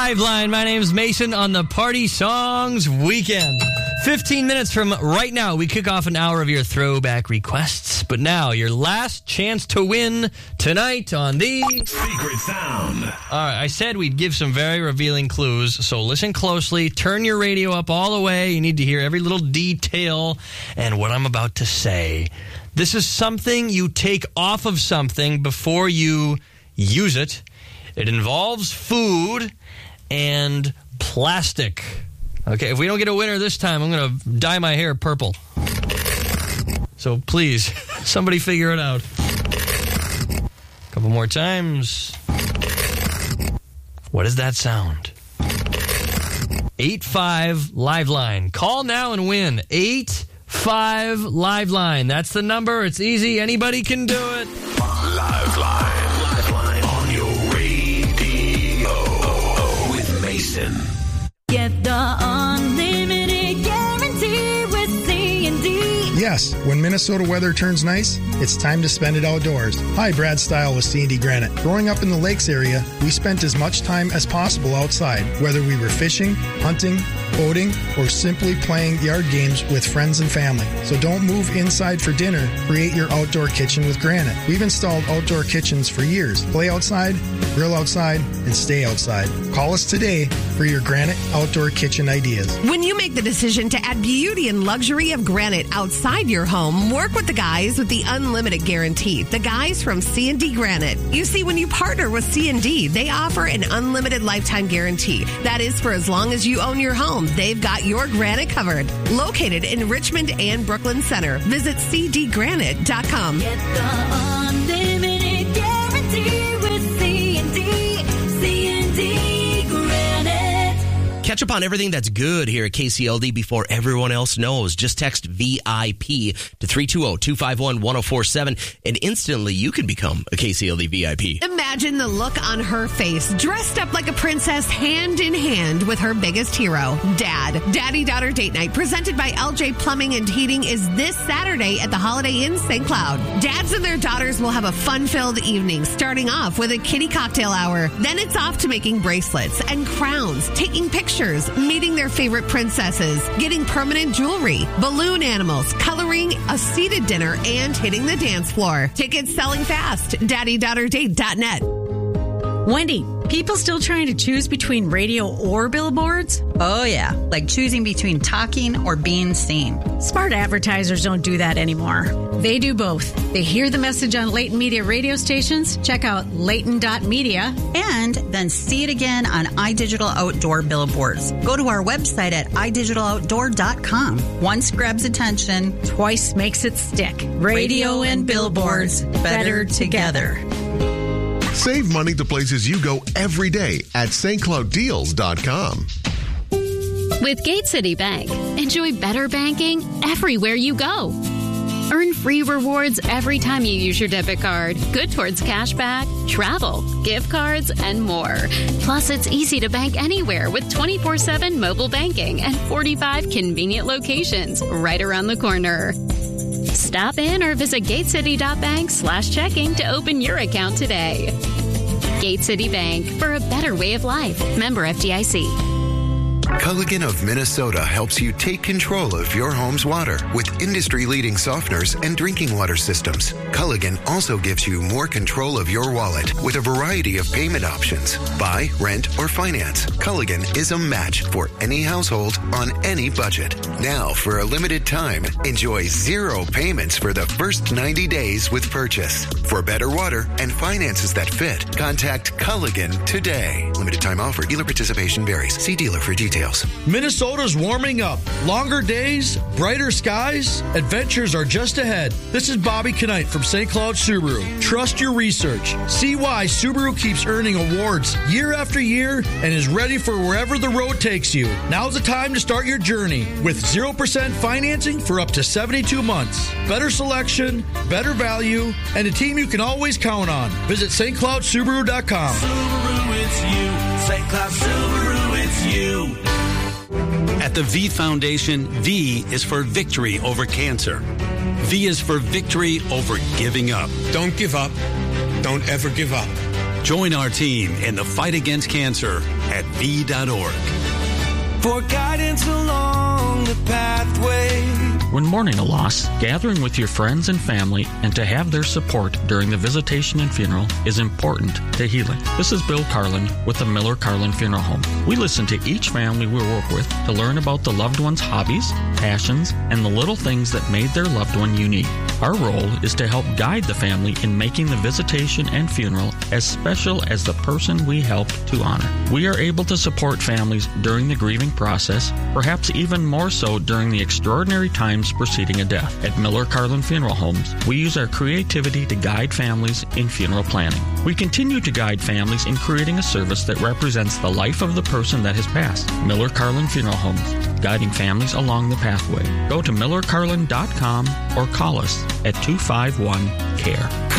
Liveline. My name's Mason on the Party Songs Weekend. 15 minutes from right now, we kick off an hour of your throwback requests. But now, your last chance to win tonight on the Secret Sound. All right, I said we'd give some very revealing clues, so listen closely. Turn your radio up all the way. You need to hear every little detail and what I'm about to say. This is something you take off of something before you use it. It involves food and plastic. Okay, if we don't get a winner this time, I'm going to dye my hair purple. So please, somebody figure it out. A couple more times. What is that sound? 8-5 Liveline. Call now and win. 8-5 Liveline. That's the number. It's easy. Anybody can do it. Liveline on your radio with Mason. Get the unlimited guarantee with C&D. Yes, when Minnesota weather turns nice, it's time to spend it outdoors. Hi, Brad Stile with C&D Granite. Growing up in the lakes area, we spent as much time as possible outside, whether we were fishing, hunting, boating, or simply playing yard games with friends and family. So don't move inside for dinner. Create your outdoor kitchen with Granite. We've installed outdoor kitchens for years. Play outside, grill outside, and stay outside. Call us today for your Granite outdoor kitchen ideas. When you make the decision to add beauty and luxury of granite outside your home, work with the guys with the unlimited guarantee. The guys from C&D Granite. You see, when you partner with C&D, they offer an unlimited lifetime guarantee. That is for as long as you own your home. They've got your granite covered. Located in Richmond and Brooklyn Center. Visit cdgranite.com. Get the unlimited guarantee with C&D. C&D Granite. Catch up on everything that's good here at KCLD before everyone else knows. Just text VIP to 320-251-1047 and instantly you can become a KCLD VIP. Imagine the look on her face, dressed up like a princess, hand in hand with her biggest hero, Dad. Daddy-daughter date night, presented by LJ Plumbing and Heating, is this Saturday at the Holiday Inn St. Cloud. Dads and their daughters will have a fun-filled evening, starting off with a kiddie cocktail hour. Then it's off to making bracelets and crowns, taking pictures, meeting their favorite princesses, getting permanent jewelry, balloon animals, coloring, a seated dinner, and hitting the dance floor. Tickets selling fast. DaddyDaughterDate.net. Wendy, people still trying to choose between radio or billboards? Oh, yeah, like choosing between talking or being seen. Smart advertisers don't do that anymore. They do both. They hear the message on Leighton Media radio stations, check out Leighton.media, and then see it again on iDigital Outdoor billboards. Go to our website at idigitaloutdoor.com. Once grabs attention, twice makes it stick. Radio and billboards better together. Save money to places you go every day at stclouddeals.com. With Gate City Bank, enjoy better banking everywhere you go. Earn free rewards every time you use your debit card, good towards cashback, travel, gift cards, and more. Plus, it's easy to bank anywhere with 24/7 mobile banking and 45 convenient locations right around the corner. Stop in or visit gatecity.bank/checking to open your account today. Gate City Bank, for a better way of life. Member FDIC. Culligan of Minnesota helps you take control of your home's water with industry-leading softeners and drinking water systems. Culligan also gives you more control of your wallet with a variety of payment options. Buy, rent, or finance. Culligan is a match for any household on any budget. Now, for a limited time, enjoy 0 payments for the first 90 days with purchase. For better water and finances that fit, contact Culligan today. Limited time offer. Dealer participation varies. See dealer for details. Minnesota's warming up. Longer days, brighter skies, adventures are just ahead. This is Bobby Knight from St. Cloud Subaru. Trust your research. See why Subaru keeps earning awards year after year and is ready for wherever the road takes you. Now's the time to start your journey with 0% financing for up to 72 months. Better selection, better value, and a team you can always count on. Visit stcloudsubaru.com. Subaru, it's you. St. Cloud Subaru, it's you. At the V Foundation, V is for victory over cancer. V is for victory over giving up. Don't give up. Don't ever give up. Join our team in the fight against cancer at V.org. For guidance along the pathway. When mourning a loss, gathering with your friends and family and to have their support during the visitation and funeral is important to healing. This is Bill Carlin with the Miller Carlin Funeral Home. We listen to each family we work with to learn about the loved one's hobbies, passions, and the little things that made their loved one unique. Our role is to help guide the family in making the visitation and funeral as special as the person we help to honor. We are able to support families during the grieving process, perhaps even more so during the extraordinary times preceding a death. At Miller Carlin Funeral Homes, we use our creativity to guide families in funeral planning. We continue to guide families in creating a service that represents the life of the person that has passed. Miller Carlin Funeral Homes, guiding families along the pathway. Go to millercarlin.com or call us at 251-CARE.